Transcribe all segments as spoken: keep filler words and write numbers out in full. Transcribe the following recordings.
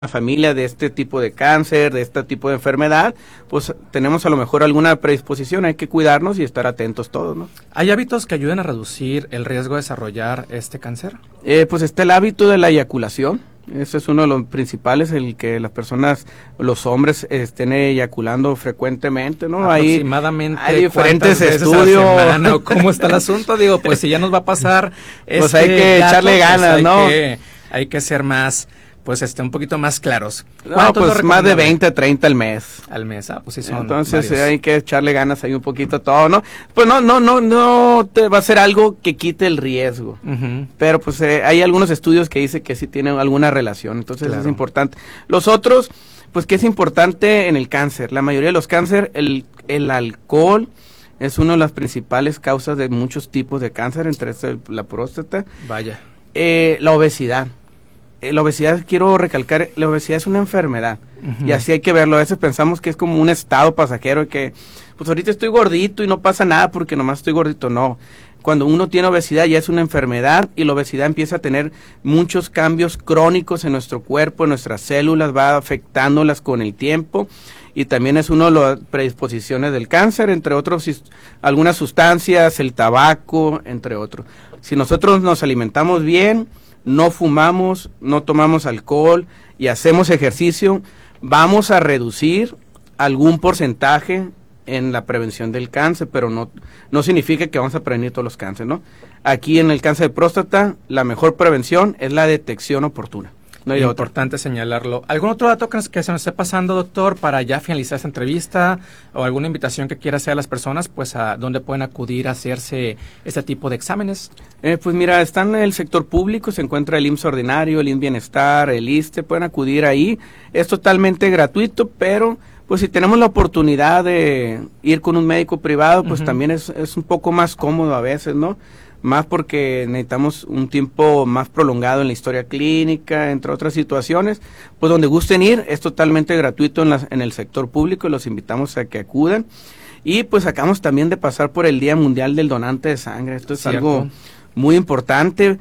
familia de este tipo de cáncer, de este tipo de enfermedad, pues tenemos a lo mejor alguna predisposición, hay que cuidarnos y estar atentos todos, ¿no? ¿Hay hábitos que ayuden a reducir el riesgo de desarrollar este cáncer? Eh, pues está el hábito de la eyaculación, ese es uno de los principales, el que las personas, los hombres estén eyaculando frecuentemente, ¿no? Aproximadamente hay, hay diferentes veces estudios. A la semana, ¿o cómo está el asunto? Digo, pues si ya nos va a pasar pues este hay que dato, echarle ganas, pues hay ¿no? Que, hay que ser más... pues este un poquito más claros. No, pues más de veinte, treinta al mes. Al mes, ah, pues sí son Entonces varios. eh, hay que echarle ganas ahí un poquito a todo, ¿no? Pues no, no, no, no te va a ser algo que quite el riesgo. Uh-huh. Pero pues eh, hay algunos estudios que dicen que sí tienen alguna relación, entonces Claro. es importante. Los otros, pues que es importante en el cáncer. La mayoría de los cáncer, el, el alcohol es una de las principales causas de muchos tipos de cáncer, entre eso la próstata. Vaya. Eh, la obesidad. La obesidad, quiero recalcar, la obesidad es una enfermedad, uh-huh. y así hay que verlo. A veces pensamos que es como un estado pasajero, que pues ahorita estoy gordito y no pasa nada porque nomás estoy gordito. No, cuando uno tiene obesidad ya es una enfermedad, y la obesidad empieza a tener muchos cambios crónicos en nuestro cuerpo, en nuestras células, va afectándolas con el tiempo, y también es una de las predisposiciones del cáncer, entre otros algunas sustancias, el tabaco, entre otros. Si nosotros nos alimentamos bien, no fumamos, no tomamos alcohol y hacemos ejercicio, vamos a reducir algún porcentaje en la prevención del cáncer, pero no, no significa que vamos a prevenir todos los cánceres, ¿no? Aquí en el cáncer de próstata, la mejor prevención es la detección oportuna. No hay importante otra. Señalarlo. ¿Algún otro dato que, que se nos esté pasando, doctor, para ya finalizar esta entrevista, o alguna invitación que quiera hacer a las personas, pues a dónde pueden acudir a hacerse este tipo de exámenes? Eh, pues mira, están en el sector público, se encuentra el I M S S Ordinario, el I M S S Bienestar, el I S S S T E, pueden acudir ahí, es totalmente gratuito, pero pues si tenemos la oportunidad de ir con un médico privado, pues uh-huh. también es, es un poco más cómodo a veces, ¿no? Más porque necesitamos un tiempo más prolongado en la historia clínica, entre otras situaciones, pues donde gusten ir, es totalmente gratuito en, la, en el sector público, y los invitamos a que acudan. Y pues acabamos también de pasar por el Día Mundial del Donante de Sangre, esto es Cierto. algo muy importante,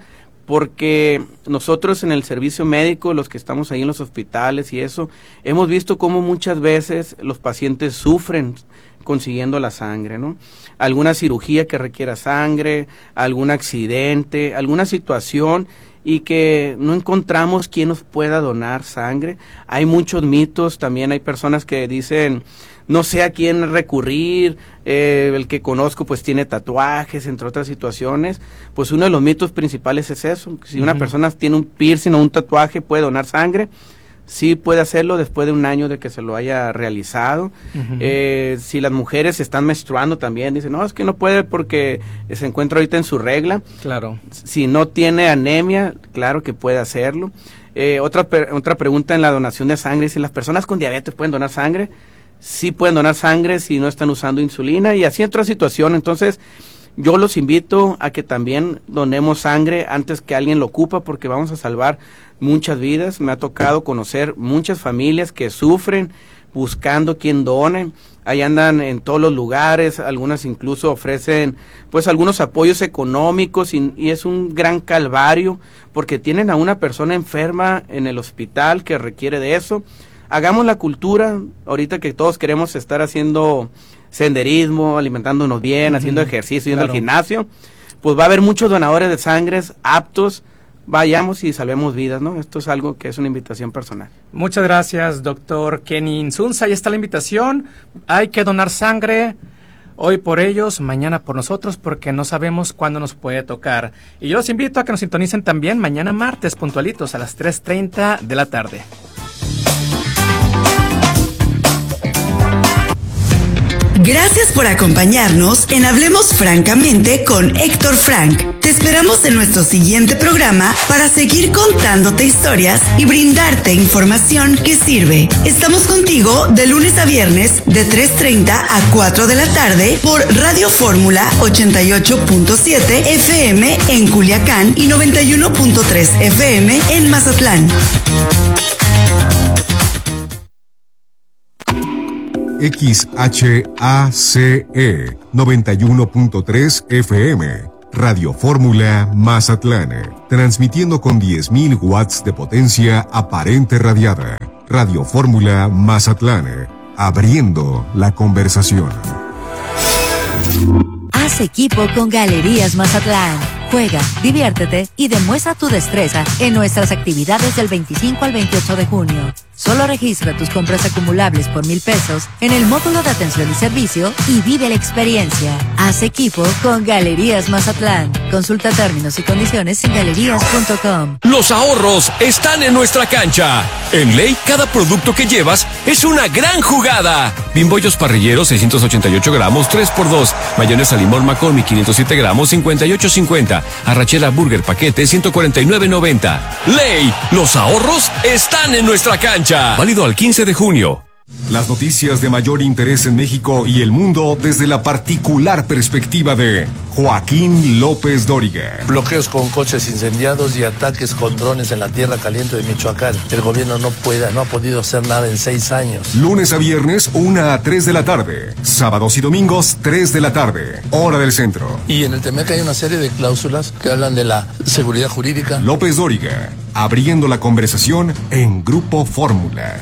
porque nosotros en el servicio médico, los que estamos ahí en los hospitales y eso, hemos visto cómo muchas veces los pacientes sufren consiguiendo la sangre, ¿no? Alguna cirugía que requiera sangre, algún accidente, alguna situación, y que no encontramos quien nos pueda donar sangre. Hay muchos mitos, también hay personas que dicen, no sé a quién recurrir, eh, el que conozco pues tiene tatuajes, entre otras situaciones. Pues uno de los mitos principales es eso, si uh-huh. una persona tiene un piercing o un tatuaje, ¿puede donar sangre? Sí puede hacerlo después de un año de que se lo haya realizado. Uh-huh. Eh, si las mujeres están menstruando también, dicen, no, es que no puede porque se encuentra ahorita en su regla. Claro. Si no tiene anemia, claro que puede hacerlo. Eh, otra, otra pregunta en la donación de sangre, si las personas con diabetes pueden donar sangre, sí pueden donar sangre si no están usando insulina, y así en otra situación. Entonces, yo los invito a que también donemos sangre antes que alguien lo ocupa, porque vamos a salvar muchas vidas. Me ha tocado conocer muchas familias que sufren buscando quien done. Ahí andan en todos los lugares, algunas incluso ofrecen pues algunos apoyos económicos, y, y es un gran calvario porque tienen a una persona enferma en el hospital que requiere de eso. Hagamos la cultura, ahorita que todos queremos estar haciendo senderismo, alimentándonos bien, uh-huh. haciendo ejercicio, yendo claro. al gimnasio, pues va a haber muchos donadores de sangres aptos. Vayamos y salvemos vidas, ¿no? Esto es algo que es una invitación personal. Muchas gracias, doctor Kenny Insunza. Ahí está la invitación. Hay que donar sangre. Hoy por ellos, mañana por nosotros, porque no sabemos cuándo nos puede tocar. Y yo los invito a que nos sintonicen también mañana martes, puntualitos, a las tres treinta de la tarde. Gracias por acompañarnos en Hablemos Francamente con Héctor Frank. Te esperamos en nuestro siguiente programa para seguir contándote historias y brindarte información que sirve. Estamos contigo de lunes a viernes de tres treinta a cuatro de la tarde por Radio Fórmula ochenta y ocho punto siete F M en Culiacán y noventa y uno punto tres F M en Mazatlán. X H A C E noventa y uno punto tres F M, Radio Fórmula Mazatlán, transmitiendo con diez mil watts de potencia aparente radiada. Radio Fórmula Mazatlán, abriendo la conversación. Haz equipo con Galerías Mazatlán. Juega, diviértete y demuestra tu destreza en nuestras actividades del veinticinco al veintiocho de junio. Solo registra tus compras acumulables por mil pesos en el módulo de atención y servicio y vive la experiencia. Haz equipo con Galerías Mazatlán. Consulta términos y condiciones en galerías punto com. Los ahorros están en nuestra cancha. En Ley, cada producto que llevas es una gran jugada. Bimbollos parrilleros, seiscientos ochenta y ocho gramos, tres por dos. Mayonesa limón McCormick, quinientos siete gramos, cincuenta y ocho cincuenta. Arrachera Burger paquete, ciento cuarenta y nueve noventa. Ley, los ahorros están en nuestra cancha. Válido al quince de junio. Las noticias de mayor interés en México y el mundo desde la particular perspectiva de Joaquín López Dóriga. Bloqueos con coches incendiados y ataques con drones en la tierra caliente de Michoacán. El gobierno no puede, no ha podido hacer nada en seis años. Lunes a viernes, una a tres de la tarde. Sábados y domingos, tres de la tarde. Hora del centro. Y en el Temec hay una serie de cláusulas que hablan de la seguridad jurídica. López Dóriga, abriendo la conversación en Grupo Fórmula.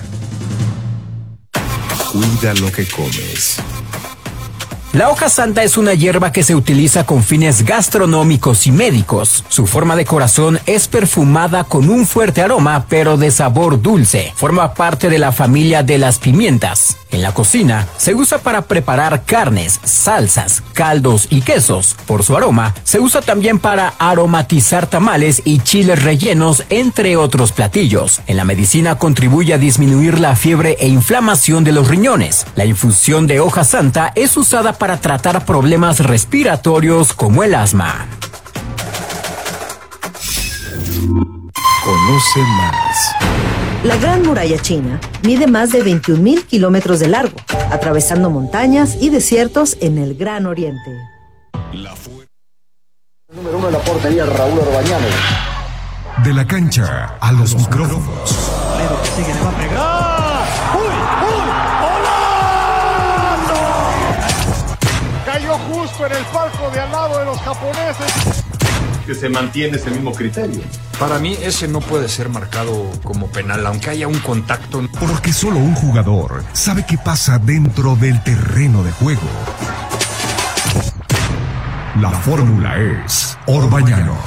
Cuida lo que comes. La hoja santa es una hierba que se utiliza con fines gastronómicos y médicos. Su forma de corazón es perfumada con un fuerte aroma, pero de sabor dulce. Forma parte de la familia de las pimientas. En la cocina, se usa para preparar carnes, salsas, caldos y quesos. Por su aroma, se usa también para aromatizar tamales y chiles rellenos, entre otros platillos. En la medicina contribuye a disminuir la fiebre e inflamación de los riñones. La infusión de hoja santa es usada para tratar problemas respiratorios como el asma. Conoce más. La Gran Muralla China mide más de veintiún mil kilómetros de largo, atravesando montañas y desiertos en el Gran Oriente. La fu- Número uno de la portería, Raúl Orbañanos. De la cancha a los micrófonos. Toledo que sigue, le va a pegar. ¡Uy, uy! ¡Golazo! Cayó justo en el palco de al lado de los japoneses. Que se mantiene ese mismo criterio. Para mí ese no puede ser marcado como penal, aunque haya un contacto. Porque solo un jugador sabe qué pasa dentro del terreno de juego. La fórmula es Orbañanos.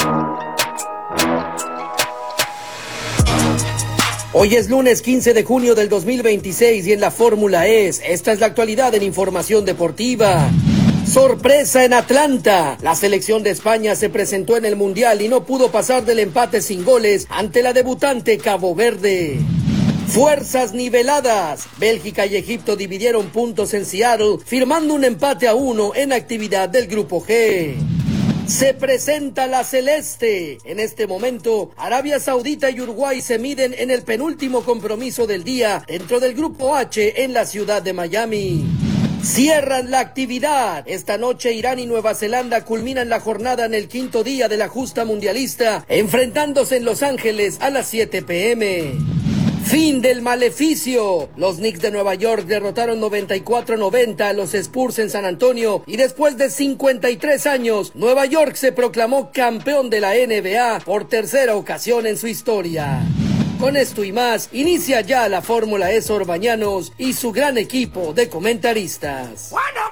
Hoy es lunes quince de junio del dos mil veintiséis y en la fórmula es, esta es la actualidad en información deportiva. Sorpresa en Atlanta. La selección de España se presentó en el Mundial y no pudo pasar del empate sin goles ante la debutante Cabo Verde. Fuerzas niveladas. Bélgica y Egipto dividieron puntos en Seattle, firmando un empate a uno en actividad del Grupo G. Se presenta la celeste. En este momento, Arabia Saudita y Uruguay se miden en el penúltimo compromiso del día dentro del Grupo H en la ciudad de Miami. Cierran la actividad. Esta noche Irán y Nueva Zelanda culminan la jornada en el quinto día de la justa mundialista, enfrentándose en Los Ángeles a las siete pe eme. Fin del maleficio. Los Knicks de Nueva York derrotaron noventa y cuatro a noventa a los Spurs en San Antonio y después de cincuenta y tres años, Nueva York se proclamó campeón de la N B A por tercera ocasión en su historia. Con esto y más, inicia ya la Fórmula E Orbañanos y su gran equipo de comentaristas. Bueno,